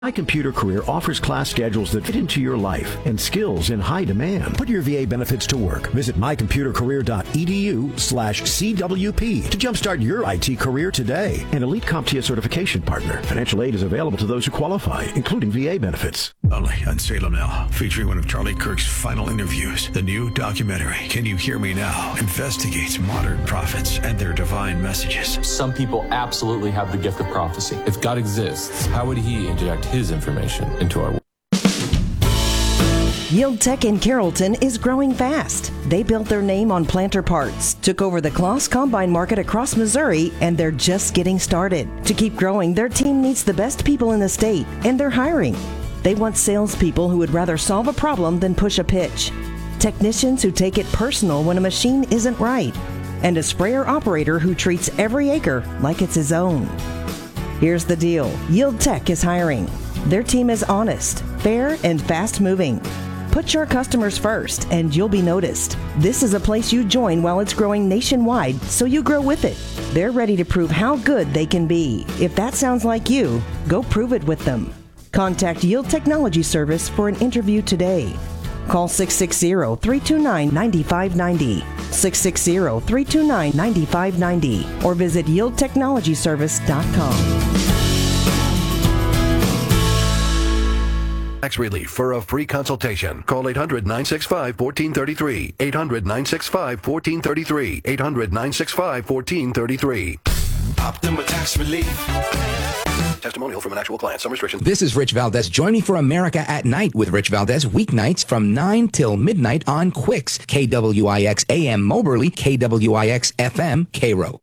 My Computer Career offers class schedules that fit into your life and skills in high demand. Put your VA benefits to work. Visit mycomputercareer.edu/CWP to jumpstart your IT career today. An elite CompTIA certification partner. Financial aid is available to those who qualify, including VA benefits. Only on Salem Now, featuring one of Charlie Kirk's final interviews. The new documentary, Can You Hear Me Now?, investigates modern prophets and their divine messages. Some people absolutely have the gift of prophecy. If God exists, how would he inject his information into our world? Yield Tech in Carrollton is growing fast. They built their name on planter parts, took over the Kloss Combine market across Missouri, and they're just getting started. To keep growing, their team needs the best people in the state, and they're hiring. They want salespeople who would rather solve a problem than push a pitch. Technicians who take it personal when a machine isn't right. And a sprayer operator who treats every acre like it's his own. Here's the deal. Yield Tech is hiring. Their team is honest, fair, and fast-moving. Put your customers first, and you'll be noticed. This is a place you join while it's growing nationwide, so you grow with it. They're ready to prove how good they can be. If that sounds like you, go prove it with them. Contact Yield Technology Service for an interview today. Call 660-329-9590, 660-329-9590, or visit yieldtechnologyservice.com. Tax relief for a free consultation. Call 800-965-1433. 800-965-1433. 800-965-1433. Optima Tax Relief. Testimonial from an actual client. Some restrictions. This is Rich Valdez. Join me for America at Night with Rich Valdez weeknights from 9 till midnight on Quicks. KWIX AM Moberly, KWIX FM Cairo.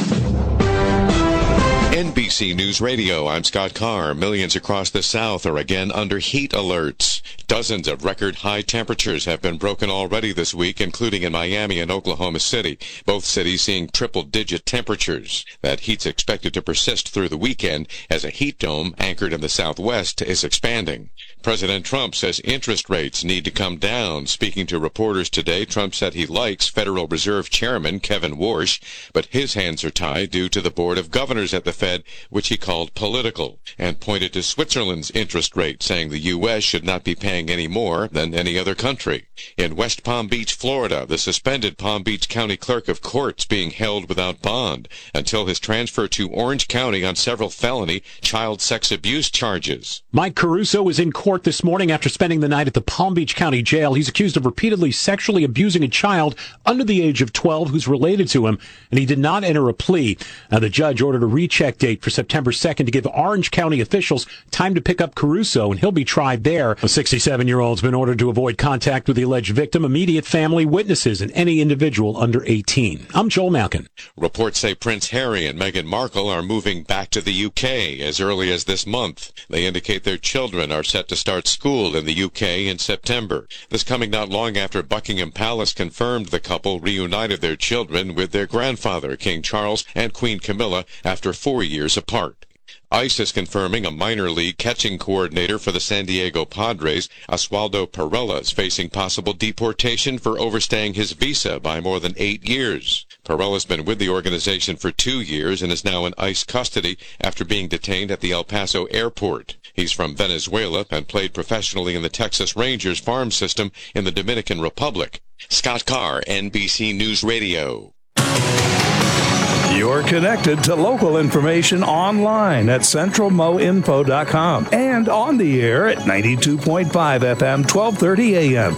NBC News Radio, I'm Scott Carr. Millions across the South are again under heat alerts. Dozens of record high temperatures have been broken already this week, including in Miami and Oklahoma City, both cities seeing triple-digit temperatures. That heat's expected to persist through the weekend as a heat dome anchored in the Southwest is expanding. President Trump says interest rates need to come down. Speaking to reporters today, Trump said he likes Federal Reserve Chairman Kevin Warsh, but his hands are tied due to the Board of Governors at the Fed, which he called political, and pointed to Switzerland's interest rate, saying the U.S. should not be paying any more than any other country. In West Palm Beach, Florida, the suspended Palm Beach County Clerk of Courts being held without bond until his transfer to Orange County on several felony child sex abuse charges. Mike Caruso is in court this morning after spending the night at the Palm Beach County Jail. He's accused of repeatedly sexually abusing a child under the age of 12 who's related to him, and he did not enter a plea. Now, the judge ordered a recheck date for September 2nd to give Orange County officials time to pick up Caruso, and he'll be tried there. A 67-year-old's been ordered to avoid contact with the alleged victim, immediate family, witnesses, and any individual under 18. I'm Joel Malkin. Reports say Prince Harry and Meghan Markle are moving back to the UK as early as this month. They indicate their children are set to start school in the UK in September. This coming not long after Buckingham Palace confirmed the couple reunited their children with their grandfather, King Charles, and Queen Camilla after 4 years apart. ICE is confirming a minor league catching coordinator for the San Diego Padres, Oswaldo Perella, is facing possible deportation for overstaying his visa by more than 8 years. Perella's been with the organization for 2 years and is now in ICE custody after being detained at the El Paso airport. He's from Venezuela and played professionally in the Texas Rangers farm system in the Dominican Republic. Scott Carr, NBC News Radio. You're connected to local information online at centralmoinfo.com and on the air at 92.5 FM, 1230 AM,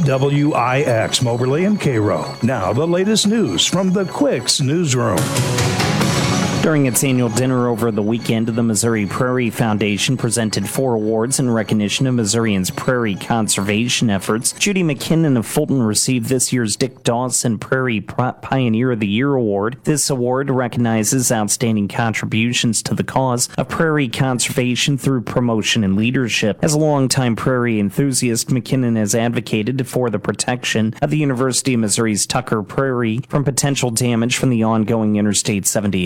KWIX, Moberly and Cairo. Now the latest news from the Quicks newsroom. During its annual dinner over the weekend, the Missouri Prairie Foundation presented 4 awards in recognition of Missourians' prairie conservation efforts. Judy McKinnon of Fulton received this year's Dick Dawson Prairie Pioneer of the Year Award. This award recognizes outstanding contributions to the cause of prairie conservation through promotion and leadership. As a longtime prairie enthusiast, McKinnon has advocated for the protection of the University of Missouri's Tucker Prairie from potential damage from the ongoing Interstate 70 expansion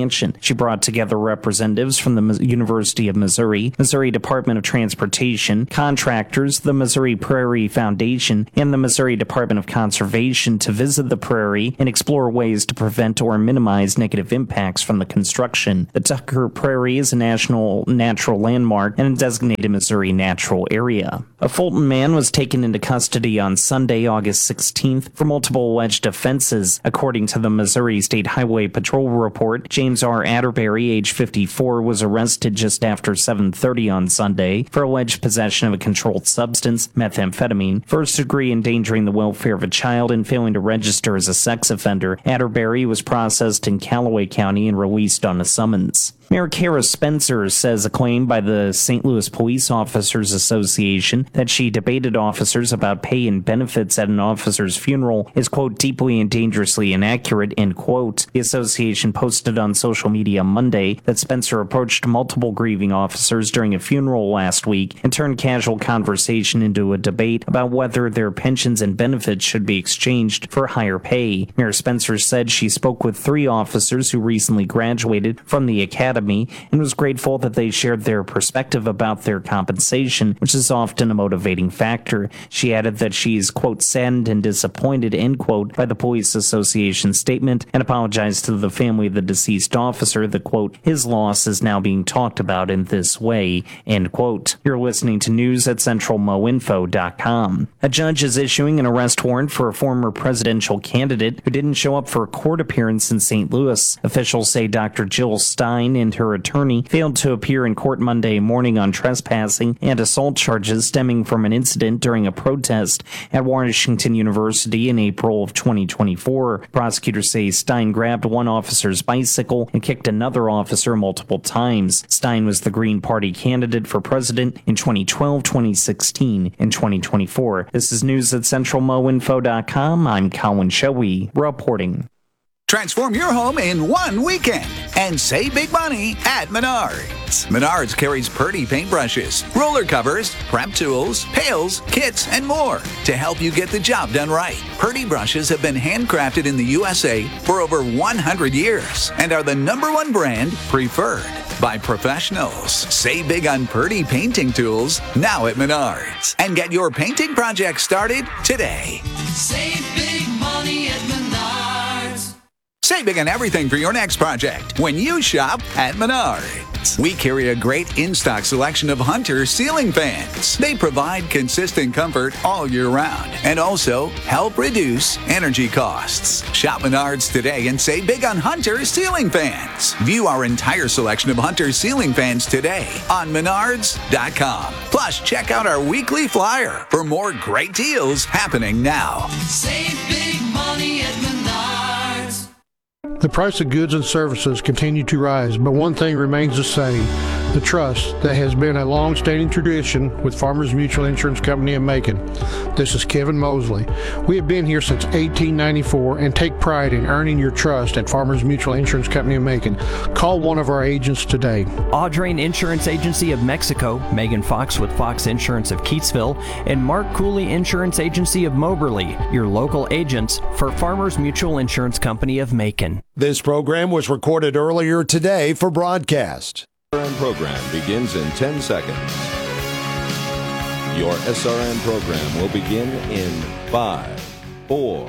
expansion. She brought together representatives from the University of Missouri, Missouri Department of Transportation, contractors, the Missouri Prairie Foundation, and the Missouri Department of Conservation to visit the prairie and explore ways to prevent or minimize negative impacts from the construction. The Tucker Prairie is a national natural landmark and a designated Missouri natural area. A Fulton man was taken into custody on Sunday, August 16th for multiple alleged offenses. According to the Missouri State Highway Patrol report, James R. Atterbury, age 54, was arrested just after 7:30 on Sunday for alleged possession of a controlled substance, methamphetamine, first-degree endangering the welfare of a child, and failing to register as a sex offender. Atterbury was processed in Callaway County and released on a summons. Mayor Kara Spencer says a claim by the St. Louis Police Officers Association that she debated officers about pay and benefits at an officer's funeral is, quote, deeply and dangerously inaccurate, end quote. The association posted on social media Monday that Spencer approached multiple grieving officers during a funeral last week and turned casual conversation into a debate about whether their pensions and benefits should be exchanged for higher pay. Mayor Spencer said she spoke with 3 officers who recently graduated from the academy and was grateful that they shared their perspective about their compensation, which is often a motivating factor. She added that she's, quote, saddened and disappointed, end quote, by the Police Association statement and apologized to the family of the deceased officer that, quote, his loss is now being talked about in this way, end quote. You're listening to news at centralmoinfo.com. A judge is issuing an arrest warrant for a former presidential candidate who didn't show up for a court appearance in St. Louis. Officials say Dr. Jill Stein and her attorney failed to appear in court Monday morning on trespassing and assault charges stemming from an incident during a protest at Washington University in April of 2024. Prosecutors say Stein grabbed one officer's bicycle and kicked another officer multiple times. Stein was the Green Party candidate for president in 2012, 2016, and 2024. This is news at centralmoinfo.com. I'm Colin Shoey reporting. Transform your home in one weekend and save big money at Menards. Menards carries Purdy paintbrushes, roller covers, prep tools, pails, kits, and more to help you get the job done right. Purdy brushes have been handcrafted in the USA for over 100 years and are the #1 brand preferred by professionals. Save big on Purdy painting tools now at Menards and get your painting project started today. Save big money at Menards. Save big on everything for your next project when you shop at Menards. We carry a great in-stock selection of Hunter ceiling fans. They provide consistent comfort all year round and also help reduce energy costs. Shop Menards today and save big on Hunter ceiling fans. View our entire selection of Hunter ceiling fans today on Menards.com. Plus, check out our weekly flyer for more great deals happening now. Save big money at Menards. The price of goods and services continue to rise, but one thing remains the same: the trust that has been a long-standing tradition with Farmers Mutual Insurance Company of Macon. This is Kevin Mosley. We have been here since 1894 and take pride in earning your trust at Farmers Mutual Insurance Company of Macon. Call one of our agents today. Audrain Insurance Agency of Mexico, Megan Fox with Fox Insurance of Keatsville, and Mark Cooley Insurance Agency of Moberly, your local agents for Farmers Mutual Insurance Company of Macon. This program was recorded earlier today for broadcast. SRN program begins in 10 seconds. Your SRN program will begin in 5, 4.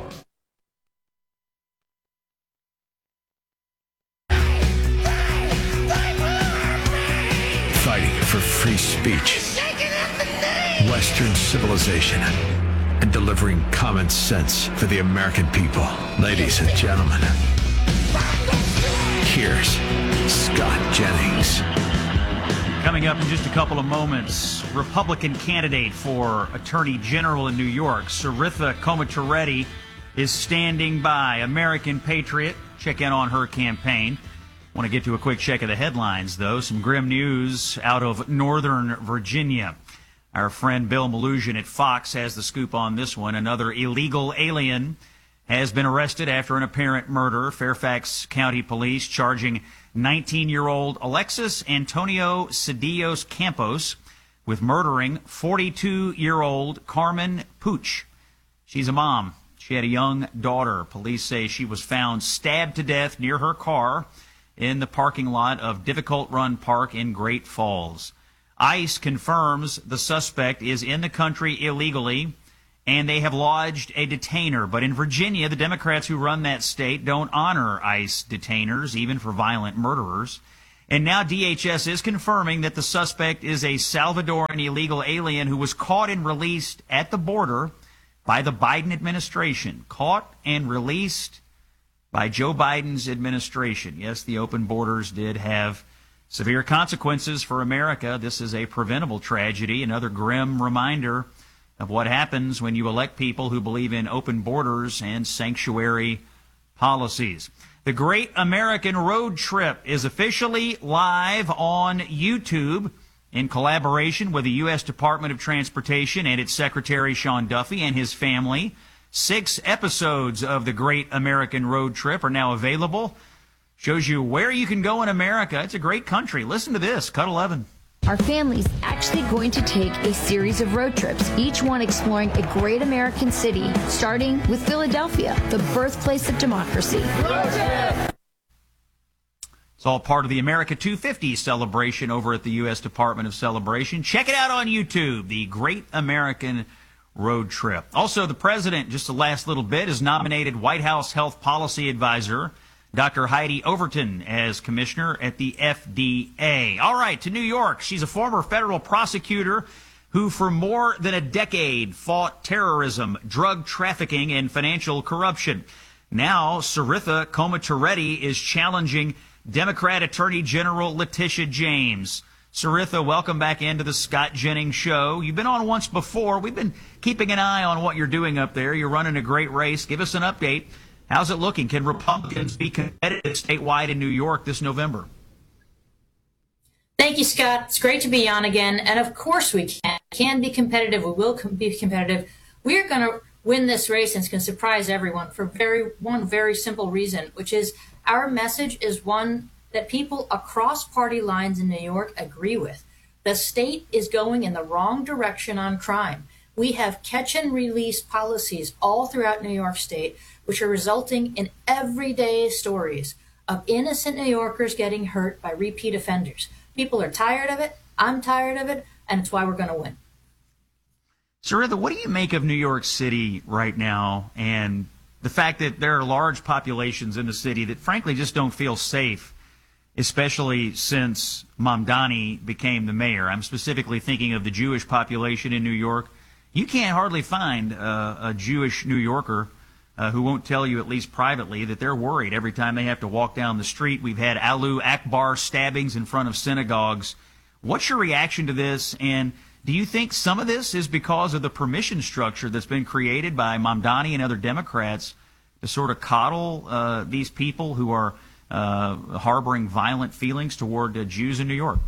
Fighting for free speech, Western civilization, and delivering common sense for the American people. Ladies and gentlemen, here's Scott Jennings. Coming up in just a couple of moments, Republican candidate for Attorney General in New York, Saritha Komatureddy, is standing by. American patriot. Check in on her campaign. Want to get to a quick check of the headlines, though. Some grim news out of Northern Virginia. Our friend Bill Malugin at Fox has the scoop on this one. Another illegal alien has been arrested after an apparent murder. Fairfax County Police charging 19-year-old Alexis Antonio Cedillos Campos with murdering 42-year-old Carmen Puch. She's a mom. She had a young daughter. Police say she was found stabbed to death near her car in the parking lot of Difficult Run Park in Great Falls. ICE confirms the suspect is in the country illegally, and they have lodged a detainer. But in Virginia, the Democrats who run that state don't honor ICE detainers, even for violent murderers. And now DHS is confirming that the suspect is a Salvadoran illegal alien who was caught and released at the border by the Biden administration. Caught and released by Joe Biden's administration. Yes, the open borders did have severe consequences for America. This is a preventable tragedy, another grim reminder of what happens when you elect people who believe in open borders and sanctuary policies. The Great American Road Trip is officially live on YouTube in collaboration with the U.S. Department of Transportation and its Secretary Sean Duffy and his family. 6 episodes of the Great American Road Trip are now available. Shows you where you can go in America. It's a great country. Listen to this, Cut 11. Our family's actually going to take a series of road trips, each one exploring a great American city, starting with Philadelphia, the birthplace of democracy. It's all part of the America 250 celebration over at the U.S. Department of Celebration. Check it out on YouTube, the Great American Road Trip. Also, the president, just the last little bit, has nominated White House Health Policy Advisor Dr. Heidi Overton as commissioner at the FDA. All right, to New York. She's a former federal prosecutor who for more than a decade fought terrorism, drug trafficking, and financial corruption. Now, Saritha Komatireddy is challenging Democrat Attorney General Letitia James. Saritha, welcome back into the Scott Jennings Show. You've been on once before. We've been keeping an eye on what you're doing up there. You're running a great race. Give us an update. How's it looking? Can Republicans be competitive statewide in New York this November? Thank you, Scott. It's great to be on again. And of course we can be competitive. We will be competitive. We're going to win this race, and it's going to surprise everyone for one very simple reason, which is our message is one that people across party lines in New York agree with. The state is going in the wrong direction on crime. We have catch and release policies all throughout New York State, which are resulting in everyday stories of innocent New Yorkers getting hurt by repeat offenders. People are tired of it. I'm tired of it. And it's why we're going to win. Saritha, what do you make of New York City right now and the fact that there are large populations in the city that frankly just don't feel safe, especially since Mamdani became the mayor? I'm specifically thinking of the Jewish population in New York. You can't hardly find a Jewish New Yorker who won't tell you, at least privately, that they're worried every time they have to walk down the street. We've had Alu Akbar stabbings in front of synagogues. What's your reaction to this? And do you think some of this is because of the permission structure that's been created by Mamdani and other Democrats to sort of coddle these people who are harboring violent feelings toward Jews in New York?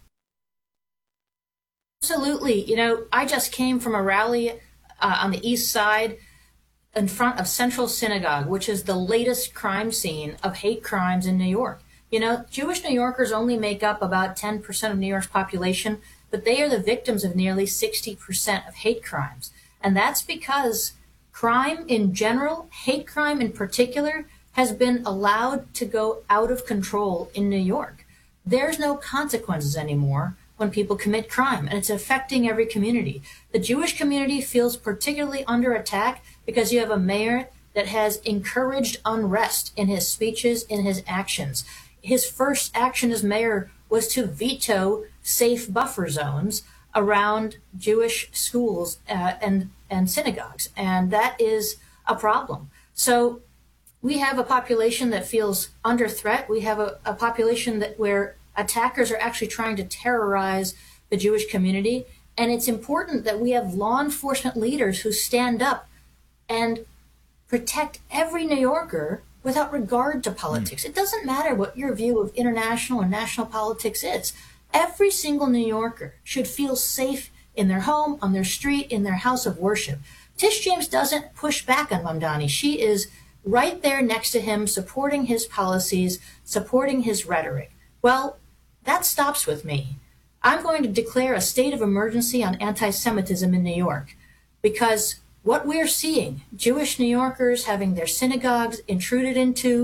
Absolutely. You know, I just came from a rally on the east side in front of Central Synagogue, which is the latest crime scene of hate crimes in New York. You know, Jewish New Yorkers only make up about 10% of New York's population, but they are the victims of nearly 60% of hate crimes. And that's because crime in general, hate crime in particular, has been allowed to go out of control in New York. There's no consequences anymore when people commit crime, and it's affecting every community. The Jewish community feels particularly under attack because you have a mayor that has encouraged unrest in his speeches, in his actions. His first action as mayor was to veto safe buffer zones around Jewish schools and synagogues, and that is a problem. So we have a population that feels under threat. We have a population where attackers are actually trying to terrorize the Jewish community. And it's important that we have law enforcement leaders who stand up and protect every New Yorker without regard to politics. It doesn't matter what your view of international or national politics is. Every single New Yorker should feel safe in their home, on their street, in their house of worship. Tish James doesn't push back on Mamdani. She is right there next to him, supporting his policies, supporting his rhetoric. Well, that stops with me. I'm going to declare a state of emergency on anti-Semitism in New York because what we're seeing, Jewish New Yorkers having their synagogues intruded into,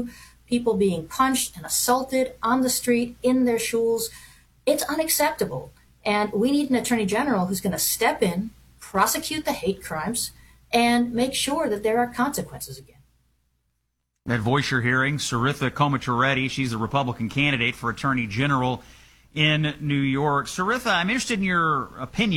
people being punched and assaulted on the street, in their schools. It's unacceptable. And we need an attorney general who's going to step in, prosecute the hate crimes, and make sure that there are consequences again. That voice you're hearing, Saritha Komatureddy, she's a Republican candidate for attorney general in New York. Saritha, I'm interested in your opinion.